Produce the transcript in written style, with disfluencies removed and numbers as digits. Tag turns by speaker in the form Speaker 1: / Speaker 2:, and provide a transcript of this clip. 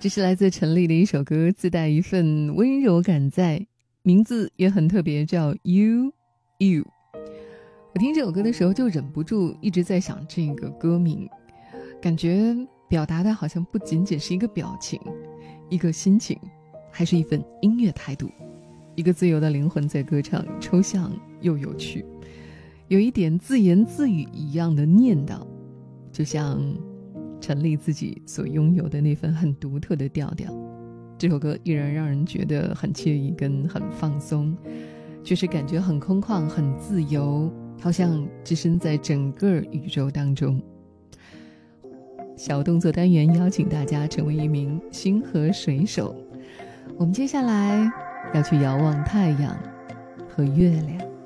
Speaker 1: 这是来自陈粒的一首歌，自带一份温柔感在，名字也很特别，叫 You You。 我听这首歌的时候就忍不住一直在想这个歌名，感觉表达的好像不仅仅是一个表情，一个心情，还是一份音乐态度，一个自由的灵魂在歌唱，抽象又有趣，有一点自言自语一样的念叨，就像陈粒自己所拥有的那份很独特的调调。这首歌依然让人觉得很惬意跟很放松，确实感觉很空旷很自由，好像置身在整个宇宙当中。小动作单元邀请大家成为一名星河水手，我们接下来要去遥望太阳和月亮。